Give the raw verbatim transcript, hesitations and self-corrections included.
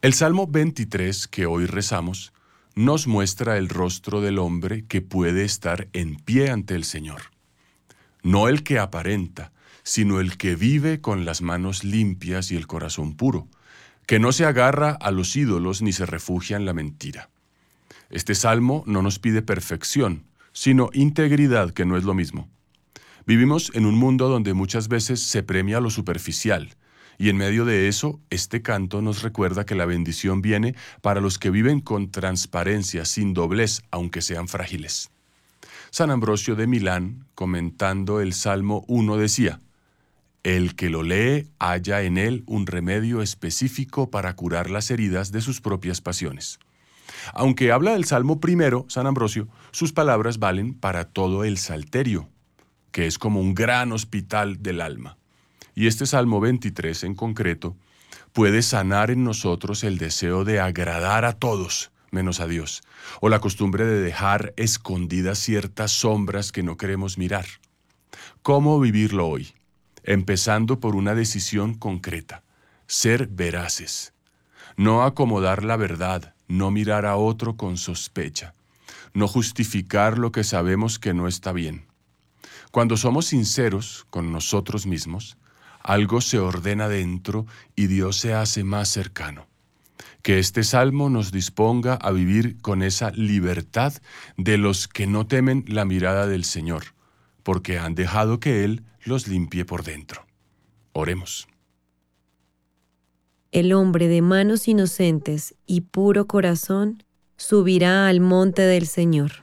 El Salmo veintitrés que hoy rezamos nos muestra el rostro del hombre que puede estar en pie ante el Señor. No el que aparenta, sino el que vive con las manos limpias y el corazón puro, que no se agarra a los ídolos ni se refugia en la mentira. Este salmo no nos pide perfección, sino integridad, que no es lo mismo. Vivimos en un mundo donde muchas veces se premia lo superficial, y en medio de eso, este canto nos recuerda que la bendición viene para los que viven con transparencia, sin doblez, aunque sean frágiles. San Ambrosio de Milán, comentando el Salmo uno, decía: el que lo lee halla en él un remedio específico para curar las heridas de sus propias pasiones. Aunque habla del Salmo primero, San Ambrosio, sus palabras valen para todo el Salterio, que es como un gran hospital del alma. Y este Salmo veintitrés en concreto puede sanar en nosotros el deseo de agradar a todos, menos a Dios, o la costumbre de dejar escondidas ciertas sombras que no queremos mirar. ¿Cómo vivirlo hoy? Empezando por una decisión concreta: ser veraces. No acomodar la verdad, no mirar a otro con sospecha, no justificar lo que sabemos que no está bien. Cuando somos sinceros con nosotros mismos, algo se ordena dentro y Dios se hace más cercano. Que este salmo nos disponga a vivir con esa libertad de los que no temen la mirada del Señor, porque han dejado que Él los limpie por dentro. Oremos. El hombre de manos inocentes y puro corazón subirá al monte del Señor.